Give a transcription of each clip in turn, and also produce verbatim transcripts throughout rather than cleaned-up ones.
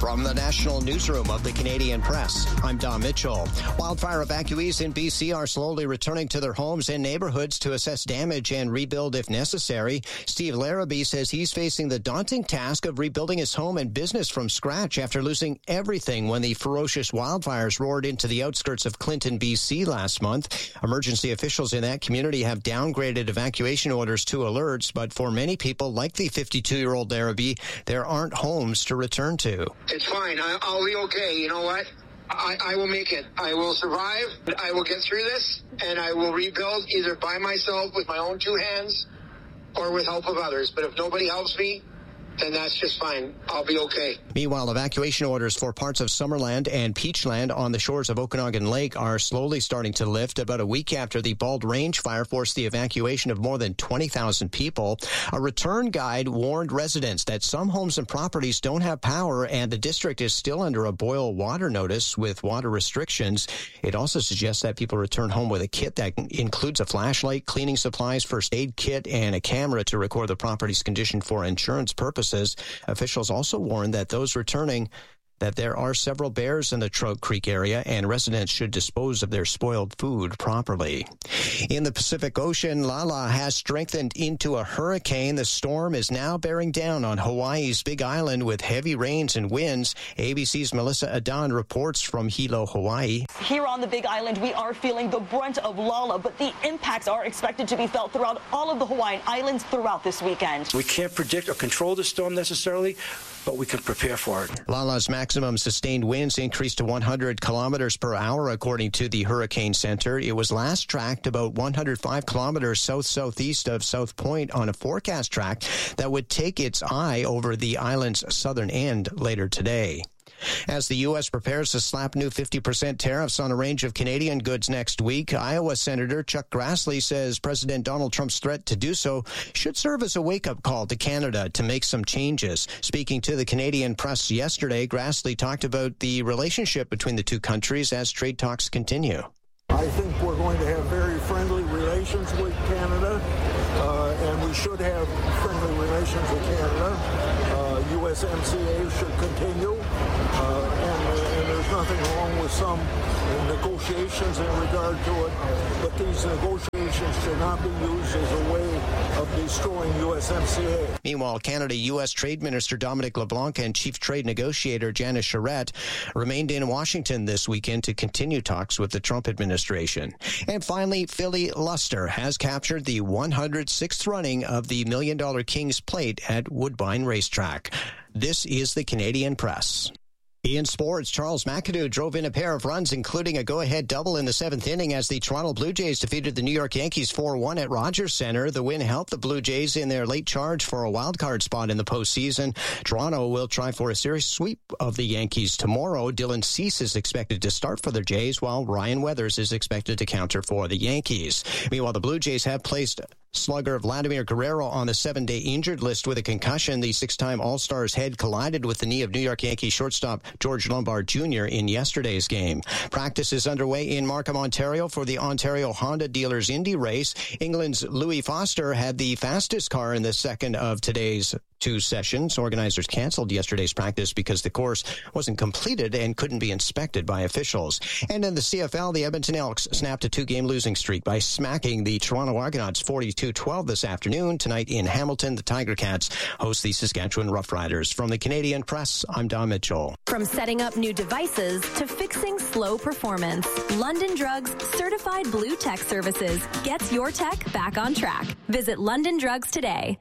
From the National Newsroom of the Canadian Press, I'm Don Mitchell. Wildfire evacuees in B C are slowly returning to their homes and neighborhoods to assess damage and rebuild if necessary. Steve Larrabee says he's facing the daunting task of rebuilding his home and business from scratch after losing everything when the ferocious wildfires roared into the outskirts of Clinton, B C last month. Emergency officials in that community have downgraded evacuation orders to alerts, but for many people, like the fifty-two-year-old Larrabee, there aren't homes to return to. It's fine. I, I'll be okay. You know what? I, I will make it. I will survive. I will get through this, and I will rebuild either by myself with my own two hands or with help of others. But if nobody helps me, then that's just fine. I'll be okay. Meanwhile, evacuation orders for parts of Summerland and Peachland on the shores of Okanagan Lake are slowly starting to lift about a week after the Bald Range fire forced the evacuation of more than twenty thousand people. A return guide warned residents that some homes and properties don't have power, and the district is still under a boil water notice with water restrictions. It also suggests that people return home with a kit that includes a flashlight, cleaning supplies, first aid kit, and a camera to record the property's condition for insurance purposes. Officials also warned that those returning that there are several bears in the Trout Creek area and residents should dispose of their spoiled food properly. In the Pacific Ocean, Lala has strengthened into a hurricane. The storm is now bearing down on Hawaii's Big Island with heavy rains and winds. A B C's Melissa Adan reports from Hilo, Hawaii. Here on the Big Island, we are feeling the brunt of Lala, but the impacts are expected to be felt throughout all of the Hawaiian Islands throughout this weekend. We can't predict or control the storm necessarily, but we can prepare for it. Lala's maximum sustained winds increased to one hundred kilometers per hour, according to the Hurricane Center. It was last tracked about one hundred five kilometers south-southeast of South Point on a forecast track that would take its eye over the island's southern end later today. As the U S prepares to slap new fifty percent tariffs on a range of Canadian goods next week, Iowa Senator Chuck Grassley says President Donald Trump's threat to do so should serve as a wake-up call to Canada to make some changes. Speaking to the Canadian Press yesterday, Grassley talked about the relationship between the two countries as trade talks continue. I think we're going to have very friendly relations with Canada, uh, and we should have friendly relations with Canada. Uh, U S M C A should continue, uh, and, and there's nothing wrong with some negotiations in regard to it, but these negotiations should not be used as a way of destroying U S M C A. Meanwhile, Canada U S Trade Minister Dominic LeBlanc and Chief Trade Negotiator Janice Charette remained in Washington this weekend to continue talks with the Trump administration. And finally, Philly Luster has captured the one hundred sixth running of the Million Dollar Kings Plate at Woodbine Racetrack. This is the Canadian Press. In sports, Charles McAdoo drove in a pair of runs, including a go-ahead double in the seventh inning as the Toronto Blue Jays defeated the New York Yankees four one at Rogers Center. The win helped the Blue Jays in their late charge for a wild-card spot in the postseason. Toronto will try for a series sweep of the Yankees tomorrow. Dylan Cease is expected to start for the Jays, while Ryan Weathers is expected to counter for the Yankees. Meanwhile, the Blue Jays have placed slugger Vladimir Guerrero on the seven-day injured list with a concussion. The six-time All-Star's head collided with the knee of New York Yankees shortstop George Lombard Junior in yesterday's game. Practice is underway in Markham, Ontario for the Ontario Honda Dealers Indy race. England's Louis Foster had the fastest car in the second of today's two sessions. Organizers canceled yesterday's practice because the course wasn't completed and couldn't be inspected by officials. And in the C F L, the Edmonton Elks snapped a two-game losing streak by smacking the Toronto Argonauts forty-two twelve this afternoon. Tonight in Hamilton, the Tiger Cats host the Saskatchewan Roughriders. From the Canadian Press, I'm Don Mitchell. From setting up new devices to fixing slow performance, London Drugs Certified Blue Tech Services gets your tech back on track. Visit London Drugs today.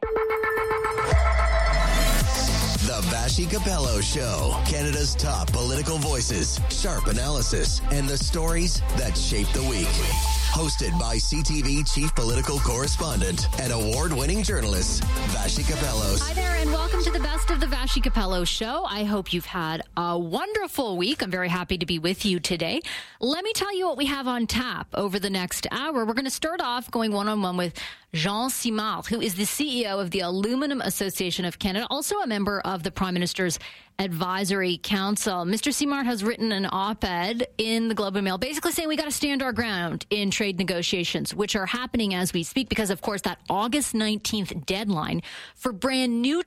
The Vassy Capello Show. Canada's top political voices, sharp analysis, and the stories that shape the week. Hosted by C T V Chief Political Correspondent and award-winning journalist, Vassy Capello. Hi there, and welcome to the Best of the Vassy Capello Show. I hope you've had a wonderful week. I'm very happy to be with you today. Let me tell you what we have on tap over the next hour. We're going to start off going one-on-one with Jean Simard, who is the C E O of the Aluminum Association of Canada, also a member of the Prime Minister's Advisory Council. Mister Simard has written an op-ed in the Globe and Mail basically saying we got to stand our ground in trade negotiations, which are happening as we speak because, of course, that August nineteenth deadline for brand new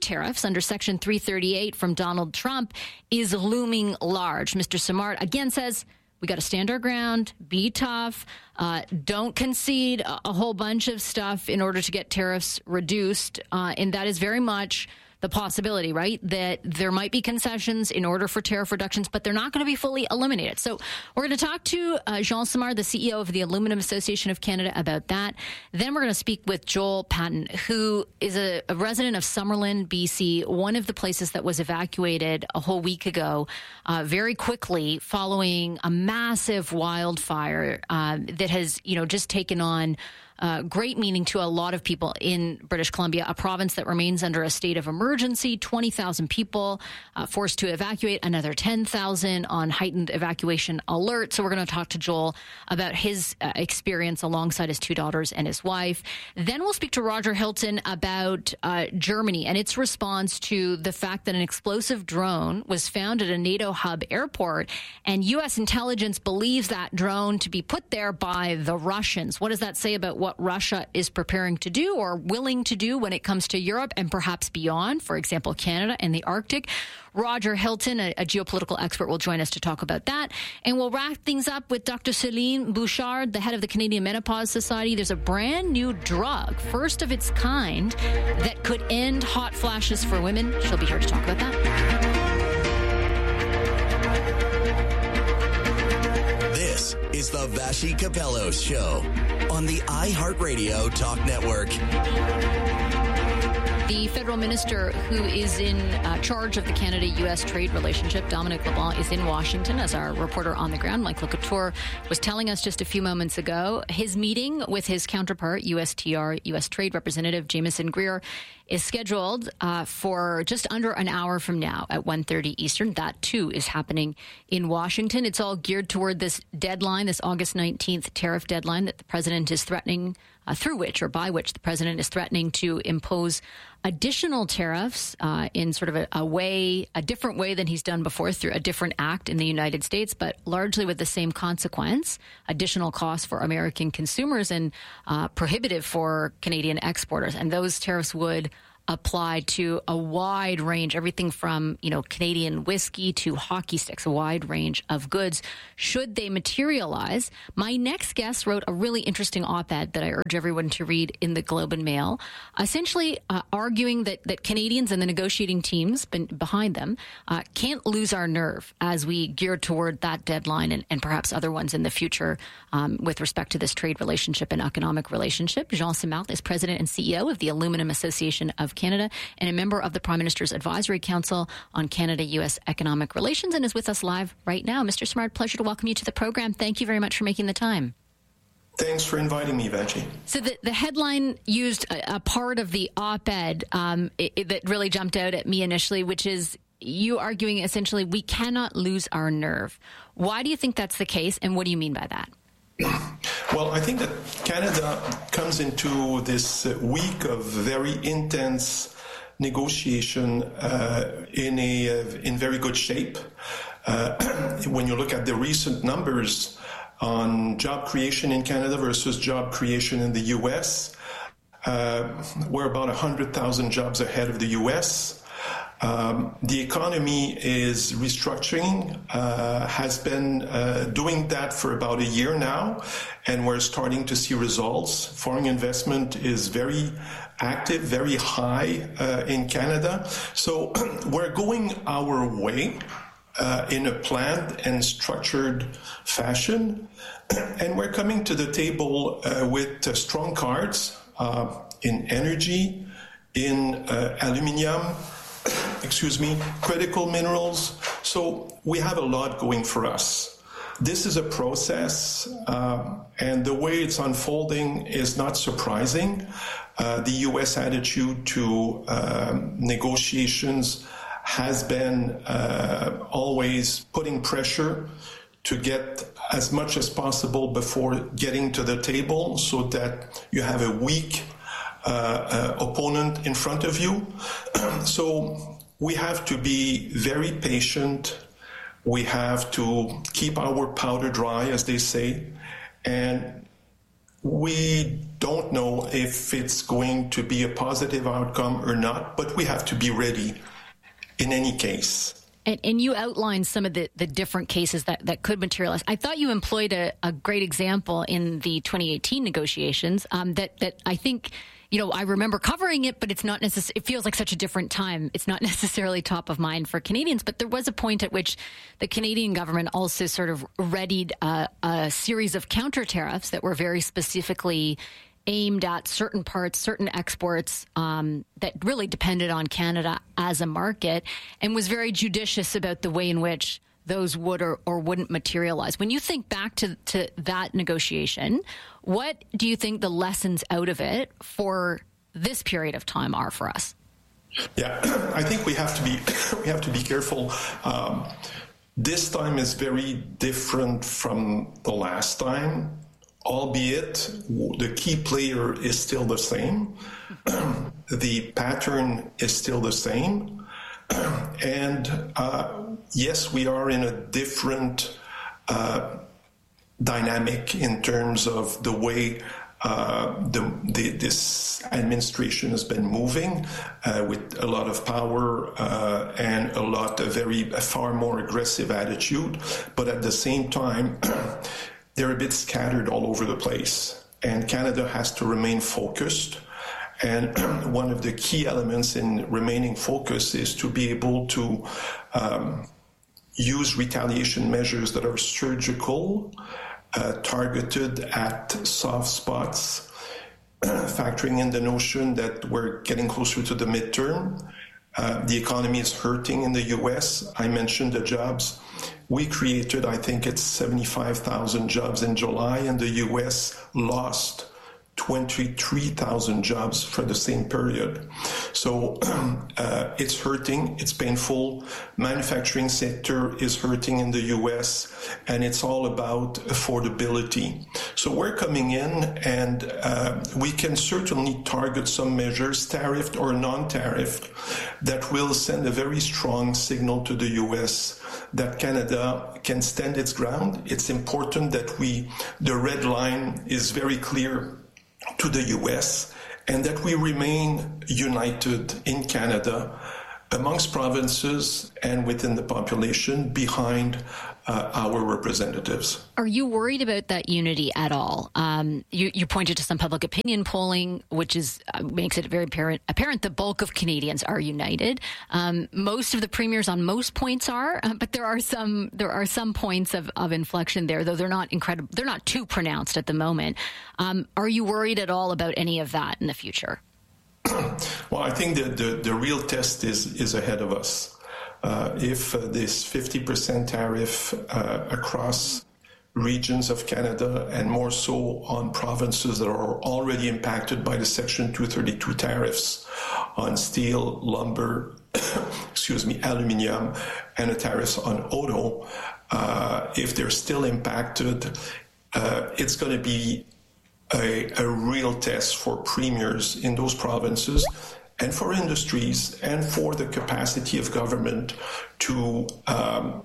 tariffs under Section three thirty-eight from Donald Trump is looming large. Mister Simard again says, we got to stand our ground, be tough, uh, don't concede a, a whole bunch of stuff in order to get tariffs reduced. Uh, and that is very much the possibility, right, that there might be concessions in order for tariff reductions, but they're not going to be fully eliminated. So we're going to talk to uh, Jean Simard, the C E O of the Aluminum Association of Canada, about that. Then we're going to speak with Joel Patton, who is a, a resident of Summerlin, B C, one of the places that was evacuated a whole week ago, uh, very quickly following a massive wildfire uh, that has, you know, just taken on Uh, great meaning to a lot of people in British Columbia, a province that remains under a state of emergency. twenty thousand people uh, forced to evacuate, another ten thousand on heightened evacuation alert. So we're going to talk to Joel about his uh, experience alongside his two daughters and his wife. Then we'll speak to Roger Hilton about uh, Germany and its response to the fact that an explosive drone was found at a NATO hub airport, and U S intelligence believes that drone to be put there by the Russians. What does that say about what what Russia is preparing to do or willing to do when it comes to Europe and perhaps beyond, for example, Canada and the Arctic? Roger Hilton, a, a geopolitical expert, will join us to talk about that. And we'll wrap things up with Doctor Céline Bouchard, the head of the Canadian Menopause Society. There's a brand new drug, first of its kind, that could end hot flashes for women. She'll be here to talk about that. This is the Vassy Capello Show on the iHeartRadio Talk Network. The federal minister who is in uh, charge of the Canada-U S trade relationship, Dominic LeBlanc, is in Washington, as our reporter on the ground, Michael Couture, was telling us just a few moments ago. His meeting with his counterpart, U S T R, U S Trade Representative Jameson Greer, is scheduled uh, for just under an hour from now at one thirty Eastern. That, too, is happening in Washington. It's all geared toward this deadline, this August nineteenth tariff deadline that the president is threatening, uh, through which or by which the president is threatening to impose additional tariffs uh, in sort of a, a way, a different way than he's done before through a different act in the United States, but largely with the same consequence, additional costs for American consumers and uh, prohibitive for Canadian exporters. And those tariffs would apply to a wide range, everything from, you know, Canadian whiskey to hockey sticks, a wide range of goods, should they materialize. My next guest wrote a really interesting op-ed that I urge everyone to read in the Globe and Mail, essentially uh, arguing that, that Canadians and the negotiating teams behind them uh, can't lose our nerve as we gear toward that deadline and, and perhaps other ones in the future um, with respect to this trade relationship and economic relationship. Jean Simard is president and C E O of the Aluminum Association of Canada and a member of the Prime Minister's Advisory Council on Canada-U S Economic Relations and is with us live right now. Mister Simard, pleasure to welcome you to the program. Thank you very much for making the time. Thanks for inviting me, Vassy. So the, the headline used a, a part of the op-ed um, it, it, that really jumped out at me initially, which is you arguing essentially we cannot lose our nerve. Why do you think that's the case, and what do you mean by that? Well, I think that Canada comes into this week of very intense negotiation uh, in a uh, in very good shape. Uh, when you look at the recent numbers on job creation in Canada versus job creation in the U S, uh, we're about one hundred thousand jobs ahead of the U S. Um, the economy is restructuring, uh, has been uh, doing that for about a year now, and we're starting to see results. Foreign investment is very active, very high uh, in Canada. So we're going our way uh, in a planned and structured fashion, and we're coming to the table uh, with uh, strong cards uh, in energy, in uh, aluminium, excuse me, critical minerals. So we have a lot going for us. This is a process, uh, and the way it's unfolding is not surprising. Uh, the U S attitude to um, negotiations has been uh, always putting pressure to get as much as possible before getting to the table so that you have a weak uh, uh, opponent in front of you. So we have to be very patient. We have to keep our powder dry, as they say, and we don't know if it's going to be a positive outcome or not, but we have to be ready in any case. And, and you outlined some of the, the different cases that, that could materialize. I thought you employed a, a great example in the twenty eighteen negotiations um, that, that I think, you know, I remember covering it, but it's not necessarily, it feels like such a different time. It's not necessarily top of mind for Canadians, but there was a point at which the Canadian government also sort of readied a, a series of counter tariffs that were very specifically aimed at certain parts, certain exports um, that really depended on Canada as a market, and was very judicious about the way in which those would or, or wouldn't materialize. When you think back to, to that negotiation, what do you think the lessons out of it for this period of time are for us? Yeah, I think we have to be we have to be careful. Um, this time is very different from the last time, albeit the key player is still the same. The pattern is still the same. And uh, yes, we are in a different uh, dynamic in terms of the way uh, the, the, this administration has been moving uh, with a lot of power uh, and a lot of very a far more aggressive attitude. But at the same time, they're a bit scattered all over the place, and Canada has to remain focused. And one of the key elements in remaining focused is to be able to um, use retaliation measures that are surgical, uh, targeted at soft spots, factoring in the notion that we're getting closer to the midterm. Uh, the economy is hurting in the U S. I mentioned the jobs. We created, I think it's seventy-five thousand jobs in July, and the U S lost twenty-three thousand jobs for the same period. So uh, it's hurting, it's painful. Manufacturing sector is hurting in the U S, and it's all about affordability. So we're coming in, and uh, we can certainly target some measures, tariffed or non-tariffed, that will send a very strong signal to the U S that Canada can stand its ground. It's important that we, the red line is very clear to the U S, and that we remain united in Canada amongst provinces and within the population behind uh, our representatives. Are you worried about that unity at all? Um, you, you pointed to some public opinion polling, which is uh, makes it very apparent, apparent the bulk of Canadians are united. Um, most of the premiers on most points are, uh, but there are some there are some points of, of inflection there, though they're not incredible. They're not too pronounced at the moment. Um, are you worried at all about any of that in the future? Well, I think that the, the real test is, is ahead of us. Uh, if uh, this fifty percent tariff uh, across regions of Canada, and more so on provinces that are already impacted by the Section two thirty-two tariffs on steel, lumber, excuse me, aluminium, and the tariffs on auto, uh, if they're still impacted, uh, it's going to be A, a real test for premiers in those provinces, and for industries, and for the capacity of government to um,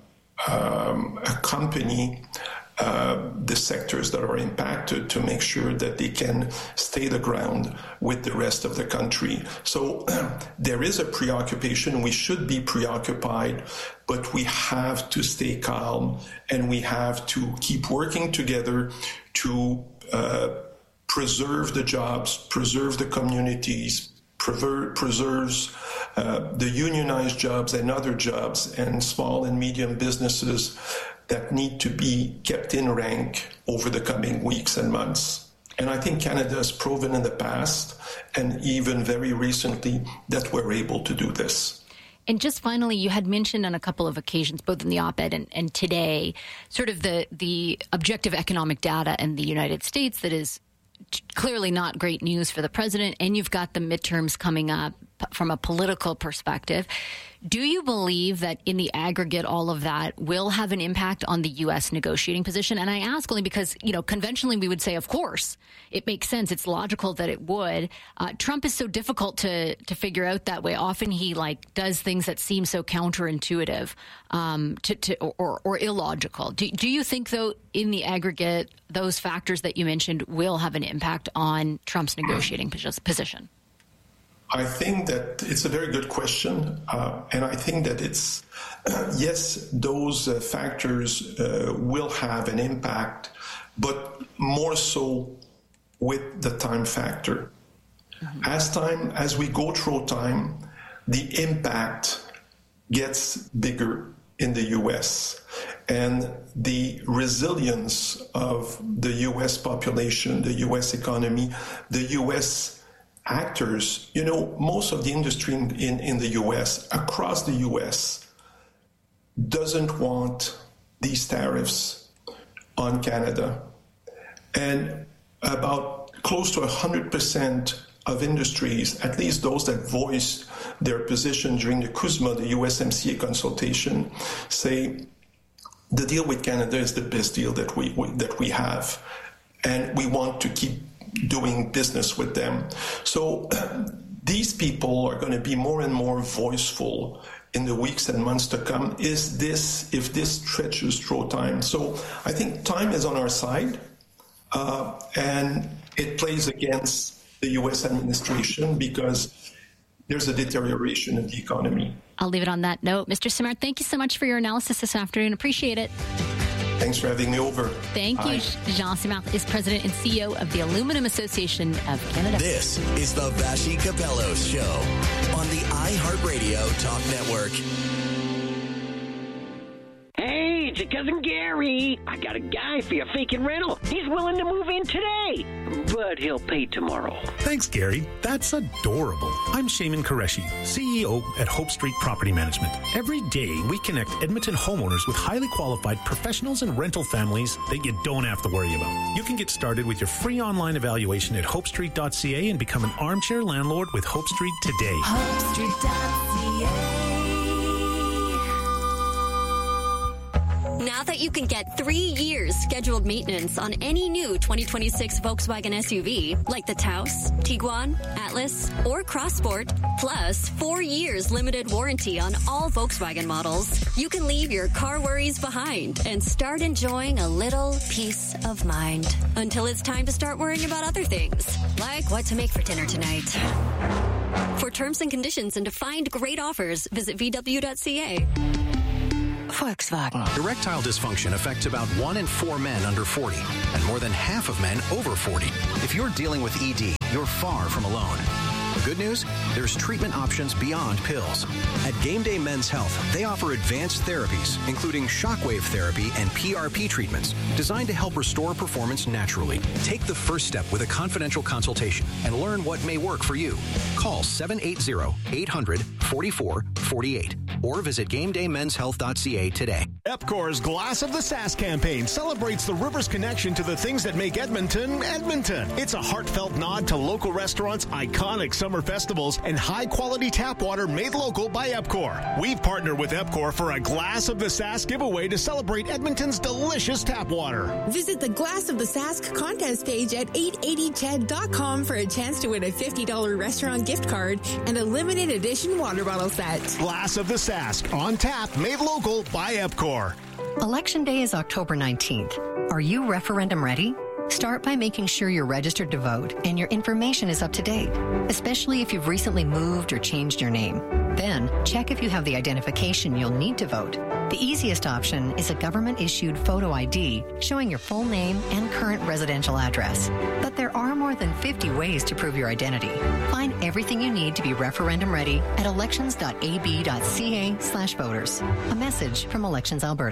um, accompany uh, the sectors that are impacted to make sure that they can stay the ground with the rest of the country. So there is a preoccupation. We should be preoccupied, but we have to stay calm, and we have to keep working together to uh, preserve the jobs, preserve the communities, preserve, preserves uh, the unionized jobs and other jobs, and small and medium businesses that need to be kept in rank over the coming weeks and months. And I think Canada has proven in the past, and even very recently, that we're able to do this. And just finally, you had mentioned on a couple of occasions, both in the op-ed and, and today, sort of the, the objective economic data in the United States that is clearly not great news for the president, and you've got the midterms coming up from a political perspective. Do you believe that in the aggregate, all of that will have an impact on the U S negotiating position? And I ask only because, you know, conventionally we would say, of course, it makes sense. It's logical that it would. Uh, Trump is so difficult to to figure out that way. Often he like does things that seem so counterintuitive um, to, to or, or illogical. Do, do you think, though, in the aggregate, those factors that you mentioned will have an impact on Trump's negotiating position? I think that it's a very good question, uh, and I think that it's, uh, yes, those uh, factors uh, will have an impact, but more so with the time factor. Mm-hmm. As time, as we go through time, the impact gets bigger in the U S, and the resilience of the U S population, the U S economy, the U S actors, you know, most of the industry in, in, in the U S, across the U S, doesn't want these tariffs on Canada. And about close to one hundred percent of industries, at least those that voiced their position during the CUSMA, the U S M C A consultation, say the deal with Canada is the best deal that we, we that we have, and we want to keep doing business with them. So uh, these people are going to be more and more voiceful in the weeks and months to come. Is this, if this stretches through time? So I think time is on our side, uh, and it plays against the U S administration because there's a deterioration in the economy. I'll leave it on that note. Mister Simard, thank you so much for your analysis this afternoon. Appreciate it. Thanks for having me over. Thank Bye. you. Jean Simard is president and C E O of the Aluminum Association of Canada. This is the Vassy Capello Show on the iHeartRadio Talk Network. Hey, it's your cousin Gary. I got a guy for your vacant rental. He's willing to move in today, but he'll pay tomorrow. Thanks, Gary. That's adorable. I'm Shaman Qureshi, C E O at Hope Street Property Management. Every day, we connect Edmonton homeowners with highly qualified professionals and rental families that you don't have to worry about. You can get started with your free online evaluation at hope street dot c a and become an armchair landlord with Hope Street today. hope street dot c a. Now that you can get three years scheduled maintenance on any new twenty twenty-six Volkswagen S U V, like the Taos, Tiguan, Atlas, or Crossport, plus four years limited warranty on all Volkswagen models, you can leave your car worries behind and start enjoying a little peace of mind until it's time to start worrying about other things, like what to make for dinner tonight. For terms and conditions and to find great offers, visit v w dot c a. Volkswagen. Erectile dysfunction affects about one in four men under forty and more than half of men over forty. If you're dealing with E D, you're far from alone. Good news? There's treatment options beyond pills. At Game Day Men's Health, they offer advanced therapies, including shockwave therapy and P R P treatments, designed to help restore performance naturally. Take the first step with a confidential consultation and learn what may work for you. Call seven eight zero, eight hundred, forty-four forty-eight or visit game day men's health dot c a today. EPCOR's Glass of the Sask campaign celebrates the river's connection to the things that make Edmonton, Edmonton. It's a heartfelt nod to local restaurants, iconic summer festivals, and high-quality tap water made local by EPCOR. We've partnered with EPCOR for a Glass of the Sask giveaway to celebrate Edmonton's delicious tap water. Visit the Glass of the Sask contest page at eight eighty ched dot com for a chance to win a fifty dollars restaurant gift card and a limited edition water bottle set. Glass of the Sask, on tap, made local by EPCOR. Election Day is October nineteenth. Are you referendum ready? Start by making sure you're registered to vote and your information is up to date, especially if you've recently moved or changed your name. Then, check if you have the identification you'll need to vote. The easiest option is a government-issued photo I D showing your full name and current residential address. But there are more than fifty ways to prove your identity. Find everything you need to be referendum ready at elections dot a b dot c a slash voters. A message from Elections Alberta.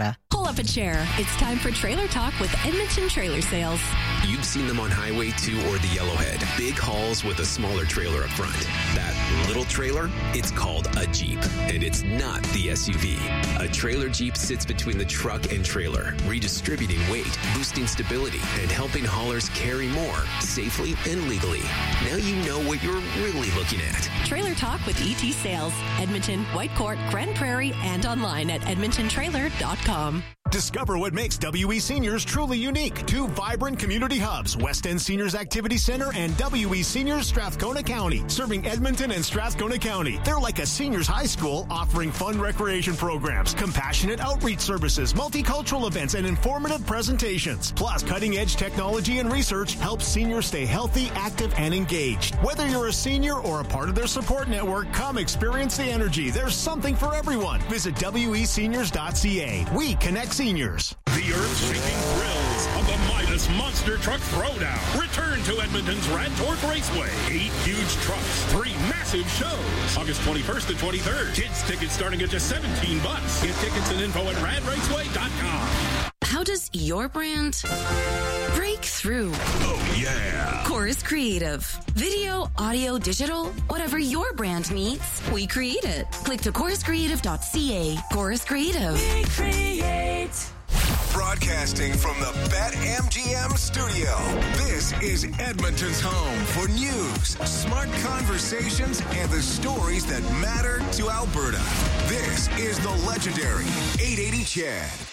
Pull up a chair. It's time for Trailer Talk with Edmonton Trailer Sales. You've seen them on Highway two or the Yellowhead. Big hauls with a smaller trailer up front. That little trailer, it's called a Jeep, and it's not the S U V. A trailer Jeep sits between the truck and trailer, redistributing weight, boosting stability, and helping haulers carry more safely and legally. Now you know what you're really looking at. Trailer Talk with E T Sales. Edmonton, Whitecourt, Grand Prairie, and online at edmonton trailer dot com. Discover what makes W E Seniors truly unique. Two vibrant community hubs, West End Seniors Activity Center and W E Seniors Strathcona County, serving Edmonton and Strathcona County. They're like a seniors high school, offering fun recreation programs, compassionate outreach services, multicultural events, and informative presentations. Plus, cutting-edge technology and research helps seniors stay healthy, active, and engaged. Whether you're a senior or a part of their support network, come experience the energy. There's something for everyone. Visit W E seniors dot C A. We connect seniors. The earth-shaking thrills of the Midas Monster Truck Throwdown return to Edmonton's Radtorque Raceway. Eight huge trucks, three massive shows. August twenty-first to twenty-third. Kids tickets starting at just seventeen bucks. Get tickets and info at rad raceway dot com. How does your brand break through? Oh, yeah. Chorus Creative. Video, audio, digital, whatever your brand needs, we create it. Click to chorus creative dot C A. Chorus Creative. We create. Broadcasting from the BetMGM studio, this is Edmonton's home for news, smart conversations, and the stories that matter to Alberta. This is the legendary eight eighty C H E D.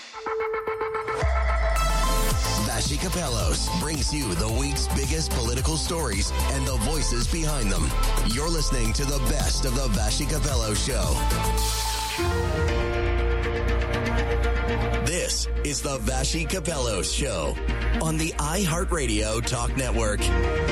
Vassy Kapelos brings you the week's biggest political stories and the voices behind them. You're listening to the best of the Vassy Kapelos Show. This is the Vassy Kapelos Show on the iHeartRadio Talk Network.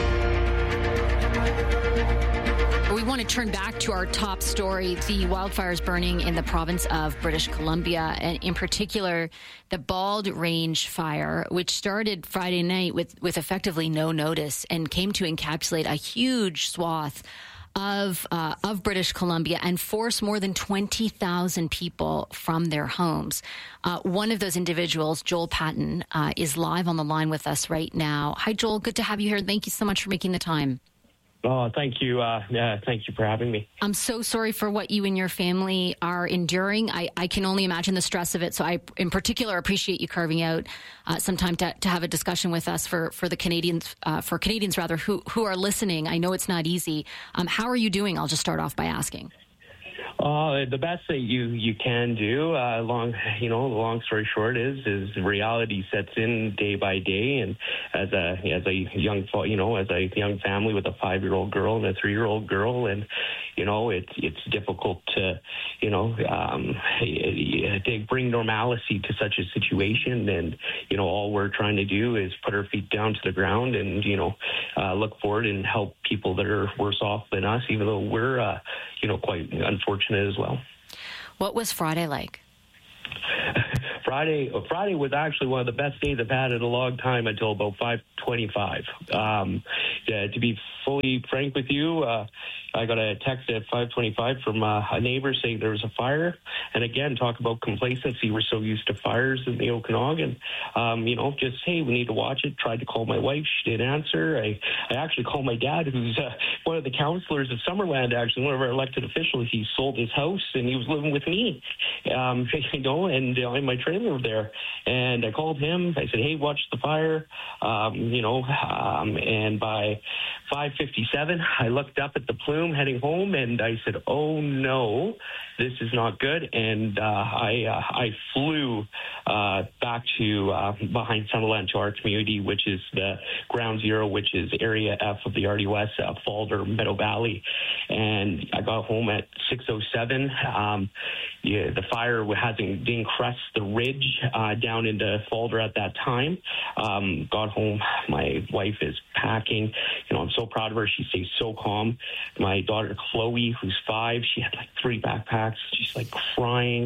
We want to turn back to our top story, the wildfires burning in the province of British Columbia, and in particular, the Bald Range fire, which started Friday night with, with effectively no notice and came to encapsulate a huge swath of uh, of British Columbia and force more than twenty thousand people from their homes. Uh, one of those individuals, Joel Patton, uh, is live on the line with us right now. Hi, Joel. Good to have you here. Thank you so much for making the time. Oh, thank you. Uh, yeah, thank you for having me. I'm so sorry for what you and your family are enduring. I, I can only imagine the stress of it. So I, in particular, appreciate you carving out uh, some time to, to have a discussion with us for, for the Canadians, uh, for Canadians rather, who, who are listening. I know it's not easy. Um, how are you doing? I'll just start off by asking. Uh, the best that you, you can do, uh, long, you know, the long story short is, is reality sets in day by day. And as a, as a young, you know, as a young family with a five-year-old girl and a three-year-old girl, and, you know, it's, it's difficult to, you know, um, to bring normalcy to such a situation. And, you know, all we're trying to do is put our feet down to the ground and, you know, uh, look forward and help people that are worse off than us, even though we're, uh, you know, quite unfortunate as well. What was Friday like? Friday Friday was actually one of the best days I've had in a long time until about five twenty-five. Um, uh, to be fully frank with you, uh, I got a text at five twenty-five from uh, a neighbor saying there was a fire. And again, talk about complacency. We're so used to fires in the Okanagan. Um, you know, just, hey, we need to watch it. Tried to call my wife. She didn't answer. I, I actually called my dad, who's uh, one of the councillors at Summerland, actually, one of our elected officials. He sold his house and he was living with me, um, you know, and uh, in my trailer there. And I called him. I said, hey, watch the fire, um, you know, um, and by five fifty-seven, I looked up at the plume heading home, and I said, oh, no, this is not good. And uh, I uh, I flew uh, back to uh, behind Summerland to our community, which is the ground zero, which is area F of the R D O S, uh, Falder, Meadow Valley. And I got home at six oh seven. Um, yeah, the fire hasn't didn't crest the ridge uh, down into Falder at that time. Um, got home. My wife is packing. You know, I'm so proud of her. She stays so calm. My daughter, Chloe, who's five, she had like three backpacks. She's like crying.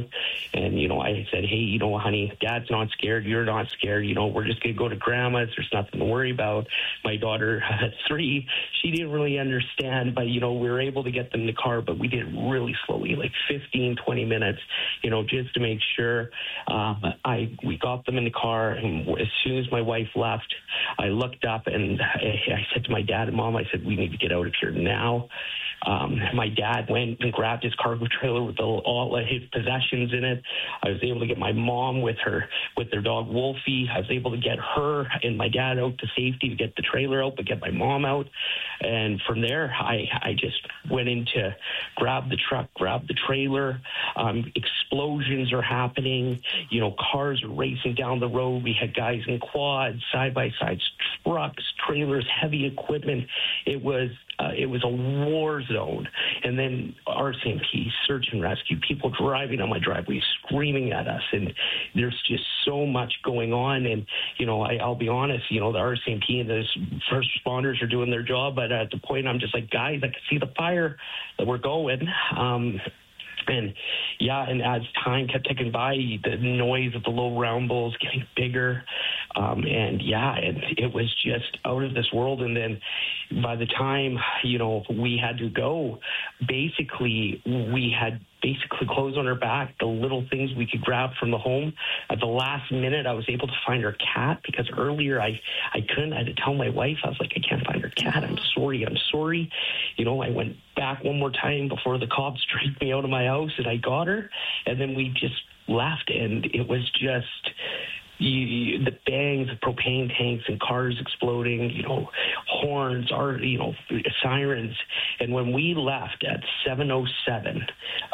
And, you know, I said, hey, you know, honey, Dad's not scared. You're not scared. You know, we're just going to go to Grandma's. There's nothing to worry about. My daughter at three, she didn't really understand, but, you know, we were able to get them in the car, but we did it really slowly, like fifteen, twenty minutes, you know, just to make sure. Um, I we got them in the car, and as soon as my wife left, I looked up and I, I said to my dad and Mom, I said, we need to get out of here now. Um, my dad went and grabbed his cargo trailer with the, all of his possessions in it. I was able to get my mom with her, with their dog Wolfie. I was able to get her and my dad out to safety to get the trailer out, but get my mom out. And from there, I, I just went in to grab the truck, grab the trailer. Um, explosions are happening. You know, cars are racing down the road. We had guys in quads, side-by-sides, trucks, trailers, heavy equipment. It was Uh, it was a war zone. And then R C M P, search and rescue, people driving on my driveway, screaming at us. And there's just so much going on. And, you know, I, I'll be honest, you know, the R C M P and the first responders are doing their job. But at the point, I'm just like, guys, I can see the fire that we're going. Um, And, yeah, and as time kept ticking by, the noise of the low round bowls getting bigger. Um, and, yeah, it, it was just out of this world. And then by the time, you know, we had to go, basically we had basically clothes on her back, the little things we could grab from the home. At the last minute, I was able to find her cat because earlier I, I couldn't. I had to tell my wife, I was like, I can't find her cat. I'm sorry. I'm sorry. You know, I went back one more time before the cops dragged me out of my house, and I got her. And then we just left, and it was just... You, you, the bangs of propane tanks and cars exploding, you know, horns, are you know, sirens. And when we left at seven oh seven, uh,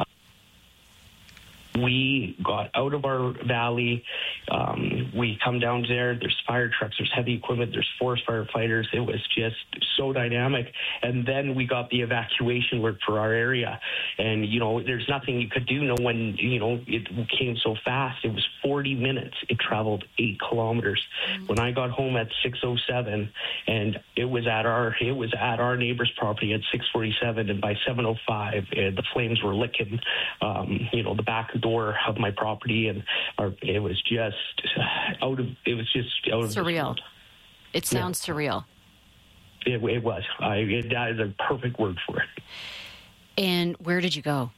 we got out of our valley. Um, we come down there. There's fire trucks. There's heavy equipment. There's forest firefighters. It was just so dynamic. And then we got the evacuation word for our area. And, you know, there's nothing you could do. No one, you know, it came so fast. It was forty minutes. It traveled eight kilometers. Mm-hmm. When I got home at six oh seven, and it was at our it was at our neighbor's property at six forty-seven, and by seven oh five, uh, the flames were licking, um, you know, the back door of my property, and our, it was just out of it was just out of surreal. It sounds yeah. surreal. It, it was. I, it, that is a perfect word for it. And where did you go?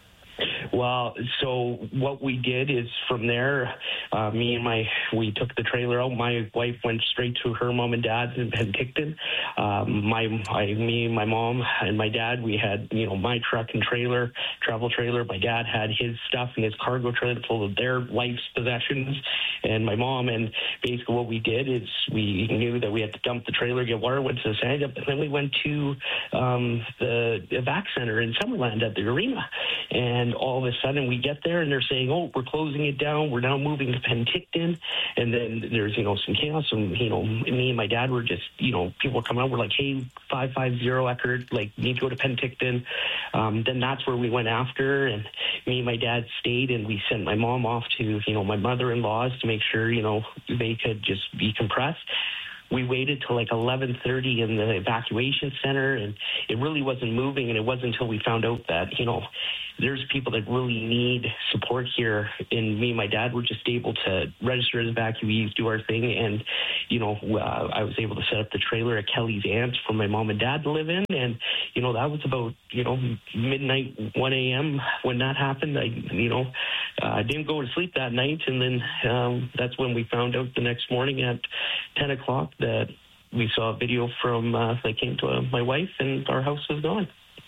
Well, so what we did is from there, uh, me and my, we took the trailer out. My wife went straight to her mom and dad's in Penticton. Um, my, my, me and my mom and my dad, we had, you know, my truck and trailer, travel trailer. My dad had his stuff in his cargo trailer full of their life's possessions. And my mom, and basically what we did is we knew that we had to dump the trailer, get water, went to the sand, and then we went to um, the evac center in Summerland at the arena. And all of a sudden we get there and they're saying, oh, we're closing it down. We're now moving to Penticton. And then there's, you know, some chaos. And, you know, me and my dad were just, you know, people were coming out. We're like, hey, five five zero Eckerd, like, need to go to Penticton. Um, then that's where we went after. And me and my dad stayed, and we sent my mom off to, you know, my mother-in-law's to make sure, you know, they could just decompress. We waited till like eleven thirty in the evacuation center, and it really wasn't moving. And it wasn't until we found out that, you know, there's people that really need support here. And me and my dad were just able to register as evacuees, do our thing. And, you know, uh, I was able to set up the trailer at Kelly's aunt's for my mom and dad to live in. And, you know, that was about, you know, midnight, one a.m. when that happened. I, you know, uh, I didn't go to sleep that night. And then um, that's when we found out the next morning at ten o'clock that we saw a video from, uh, that came to uh, my wife, and our house was gone.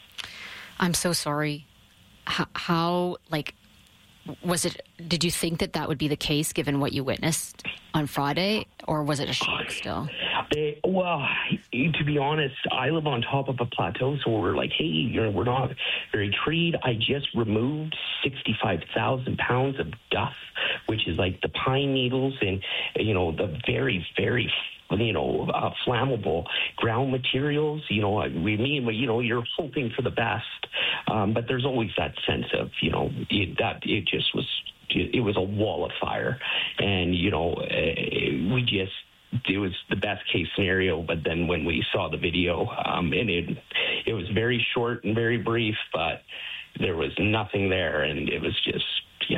I'm so sorry. How, how, like, was it, did you think that that would be the case given what you witnessed on Friday, or was it a shock still? They, well, to be honest, I live on top of a plateau, so we're like, hey, you know, we're not very treed. I just removed sixty-five thousand pounds of duff, which is like the pine needles and, you know, the very, very you know, uh, flammable ground materials. You know, we mean, you know, you're hoping for the best, um, but there's always that sense of, you know, it, that it just was, it was a wall of fire. And, you know, uh, we just, it was the best case scenario. But then when we saw the video, um, and it, it was very short and very brief, but there was nothing there. And it was just, yeah,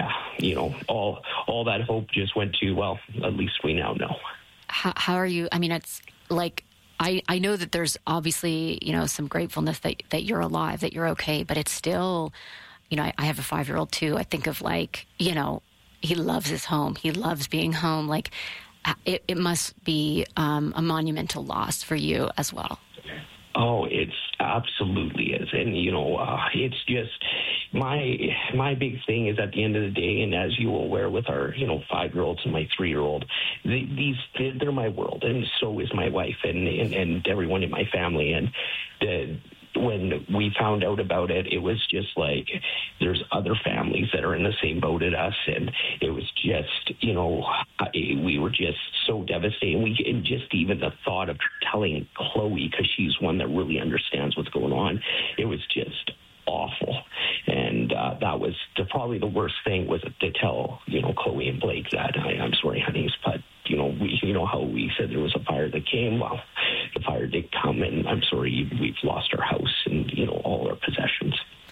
you know, all all that hope just went to, well, at least we now know. How, how are you? I mean, it's like, I, I know that there's obviously, you know, some gratefulness that, that you're alive, that you're okay, but it's still, you know, I, I have a five-year-old too. I think of like, you know, he loves his home. He loves being home. Like, it, it must be um, a monumental loss for you as well. Oh, it's absolutely is. And, you know, uh, it's just my my big thing is at the end of the day, and as you are aware with our, you know, five-year-olds and my three-year-old, they, these, they're my world, and so is my wife and, and, and everyone in my family. And the when we found out about it, it was just like there's other families that are in the same boat as us, and it was just, you know, I, we were just so devastated. We and just even the thought of telling Chloe, because she's one that really understands what's going on, it was just awful. And uh, that was the, probably the worst thing was to tell, you know, Chloe and Blake that I, I'm sorry, honeys, but you know, we, you know how we said there was a fire that came. Well, the fire did come, and I'm sorry, we've lost our house and, you know, all our possessions.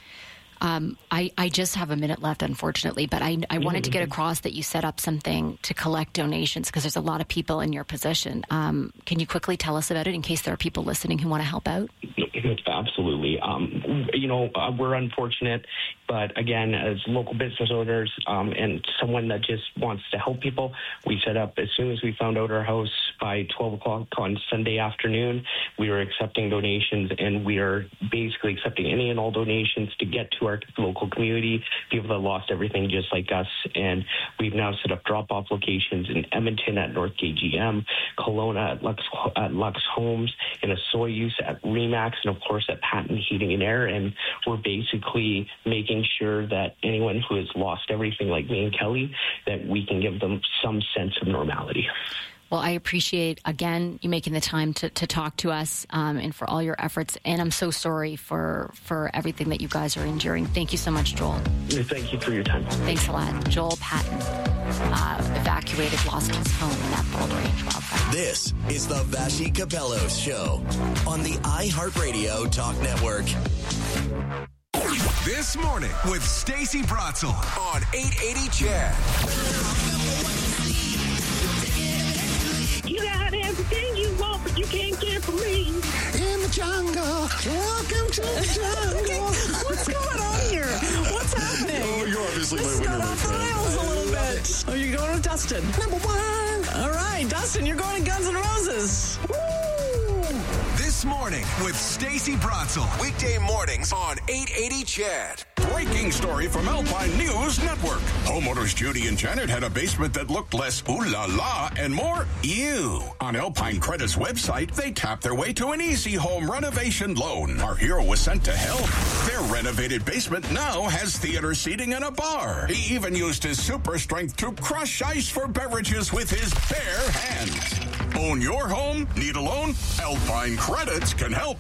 Um, I, I just have a minute left, unfortunately, but I, I wanted to get across that you set up something to collect donations because there's a lot of people in your position. Um, can you quickly tell us about it in case there are people listening who want to help out? Absolutely. Um, you know, uh, we're unfortunate, but again, as local business owners um, and someone that just wants to help people, we set up as soon as we found out our house by twelve o'clock on Sunday afternoon, we were accepting donations, and we are basically accepting any and all donations to get to our local community, people that lost everything just like us. And we've now set up drop-off locations in Edmonton at North K G M, Kelowna at Lux, at Lux Homes, in a Soyuz at Remax, and of course at Patent Heating and Air. And we're basically making sure that anyone who has lost everything like me and Kelly, that we can give them some sense of normality. Well, I appreciate, again, you making the time to, to talk to us um, and for all your efforts. And I'm so sorry for, for everything that you guys are enduring. Thank you so much, Joel. Thank you for your time. Thanks a lot. Joel Patton, uh, evacuated, lost his home in that Bald Range wildfire. This is the Vassy Capello Show on the iHeartRadio Talk Network. This morning with Stacey Bratzel on eight eighty C H E D. You got everything you want, but you can't get from me. In the jungle, welcome to the jungle. What's going on here? What's happening? Oh, you're obviously This my got winner, off my the friend. rails a little bit. Oh, you're going with Dustin. Number one. All right, Dustin, you're going to Guns N' Roses. Woo! This morning with Stacey Bratzel. Weekday mornings on eight eighty C H E D. Breaking story from Alpine News Network. Homeowners Judy and Janet had a basement that looked less ooh la la and more ew. On Alpine Credit's website, they tapped their way to an easy home renovation loan. Our hero was sent to help. Their renovated basement now has theater seating and a bar. He even used his super strength to crush ice for beverages with his bare hands. Own your home? Need a loan? Alpine Credits can help.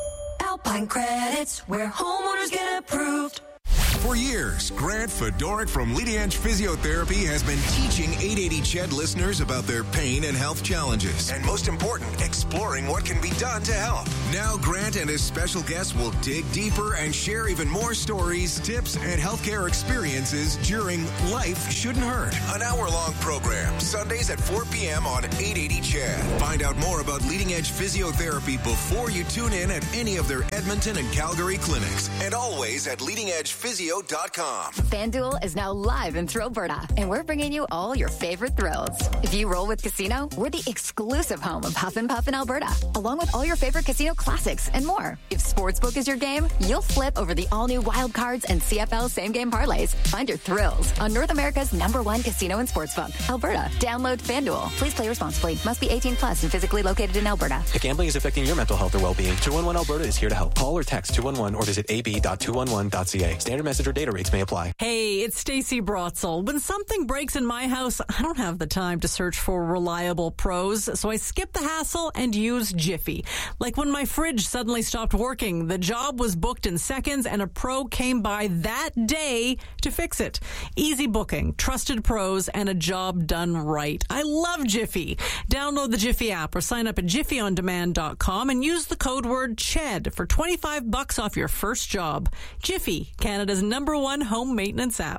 Alpine Credits, where homeowners get approved. For years, Grant Fedoric from Leading Edge Physiotherapy has been teaching eight eighty C H E D listeners about their pain and health challenges. And most important, exploring what can be done to help. Now Grant and his special guests will dig deeper and share even more stories, tips, and healthcare experiences during Life Shouldn't Hurt. An hour-long program, Sundays at four p.m. on eight eighty C H E D. Find out more about Leading Edge Physiotherapy before you tune in at any of their Edmonton and Calgary clinics. And always at leading edge physio dot com. FanDuel is now live in Thrillberta, and we're bringing you all your favorite thrills. If you roll with Casino, we're the exclusive home of Huff and Puff in Alberta, along with all your favorite casino classics and more. If Sportsbook is your game, you'll flip over the all-new Wild Cards and C F L same-game parlays. Find your thrills on North America's number one casino and sportsbook, Alberta. Download FanDuel. Please play responsibly. Must be eighteen plus and physically located in Alberta. If gambling is affecting your mental health or well-being, two one one Alberta is here to help. Call or text two one one or visit a b dot two one one dot c a. Standard message or data rates may apply. Hey, it's Stacey Bratzel. When something breaks in my house, I don't have the time to search for reliable pros, so I skip the hassle and use Jiffy. Like when my fridge suddenly stopped working, the job was booked in seconds and a pro came by that day to fix it. Easy booking, trusted pros, and a job done right. I love Jiffy. Download the Jiffy app or sign up at jiffy on demand dot com and use the code word C H E D for twenty-five bucks off your first job. Jiffy, Canada's number one home maintenance app.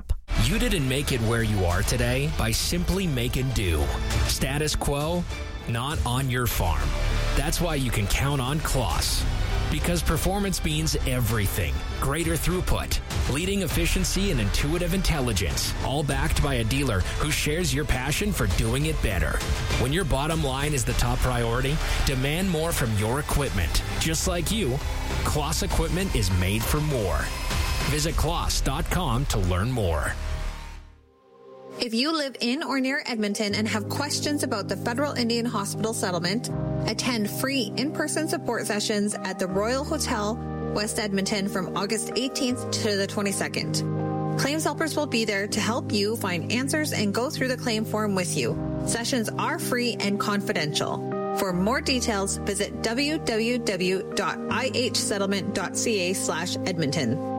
You didn't make it where you are today by simply making do. Status quo, not on your farm. That's why you can count on Kloss. Because performance means everything. Greater throughput, leading efficiency, and intuitive intelligence. All backed by a dealer who shares your passion for doing it better. When your bottom line is the top priority, demand more from your equipment. Just like you, Kloss equipment is made for more. Visit kloss dot com to learn more. If you live in or near Edmonton and have questions about the Federal Indian Hospital settlement, attend free in-person support sessions at the Royal Hotel, West Edmonton from August eighteenth to the twenty-second. Claims helpers will be there to help you find answers and go through the claim form with you. Sessions are free and confidential. For more details, visit w w w dot i h settlement dot c a slash Edmonton.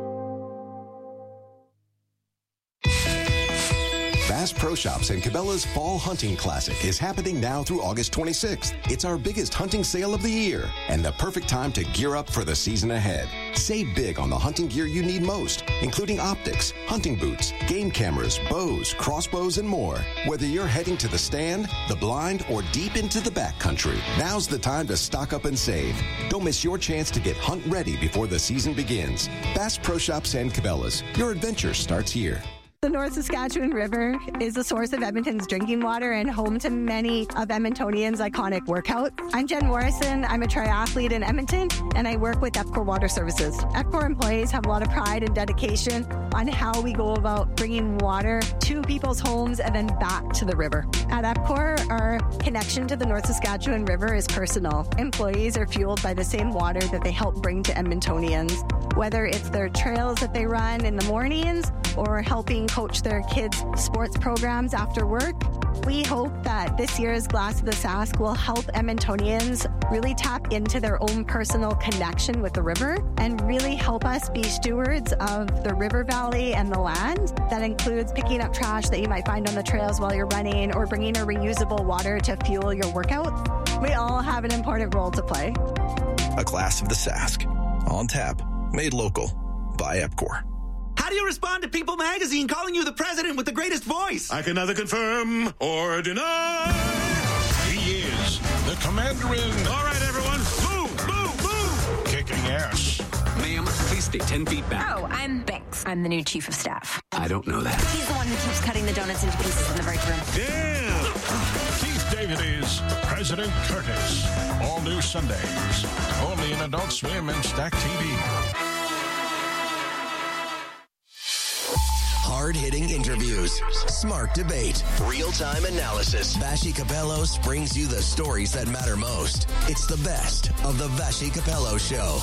Bass Pro Shops and Cabela's Fall Hunting Classic is happening now through August twenty-sixth. It's our biggest hunting sale of the year and the perfect time to gear up for the season ahead. Save big on the hunting gear you need most, including optics, hunting boots, game cameras, bows, crossbows, and more. Whether you're heading to the stand, the blind, or deep into the backcountry, now's the time to stock up and save. Don't miss your chance to get hunt ready before the season begins. Bass Pro Shops and Cabela's. Your adventure starts here. The North Saskatchewan River is the source of Edmonton's drinking water and home to many of Edmontonians' iconic workouts. I'm Jen Morrison. I'm a triathlete in Edmonton, and I work with EPCOR Water Services. EPCOR employees have a lot of pride and dedication on how we go about bringing water to people's homes and then back to the river. At EPCOR, our connection to the North Saskatchewan River is personal. Employees are fueled by the same water that they help bring to Edmontonians, whether it's their trails that they run in the mornings or helping coach their kids' sports programs after work. We hope that this year's Glass of the Sask will help Edmontonians really tap into their own personal connection with the river and really help us be stewards of the river valley and the land. That includes picking up trash that you might find on the trails while you're running or bringing a reusable water to fuel your workout. We all have an important role to play. A Glass of the Sask. On tap. Made local. By EPCOR. How do you respond to People magazine calling you the president with the greatest voice? I can neither confirm or deny. He is the commander in... All right, everyone. Move, move, move. Kicking ass. Ma'am, please stay ten feet back. Oh, I'm Banks. I'm the new chief of staff. I don't know that. He's the one who keeps cutting the donuts into pieces in the break room. Damn. Keith David is President Curtis. All new Sundays. Only in Adult Swim and Stack T V. Hard-hitting interviews, smart debate, real-time analysis. Vassy Kapelos brings you the stories that matter most. It's the best of the Vassy Kapelos Show.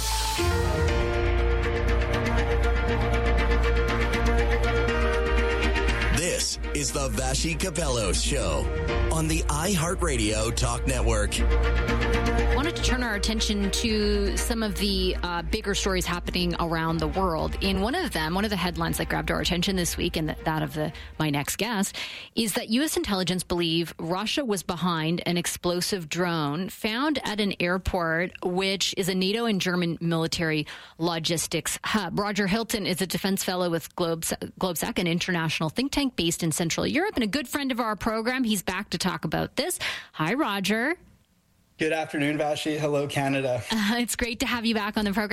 This is the Vassy Kapelos Show on the iHeartRadio Talk Network. I wanted to turn our attention to some of the uh, bigger stories happening around the world. In one of them, one of the headlines that grabbed our attention this week, and that of the my next guest, is that U S intelligence believe Russia was behind an explosive drone found at an airport, which is a NATO and German military logistics hub. Roger Hilton is a defense fellow with Globes- GlobeSec, an international think tank based in Central Europe, and a good friend of our program. He's back to talk about this. Hi, Roger. Good afternoon, Vassy. Hello, Canada. Uh, it's great to have you back on the program.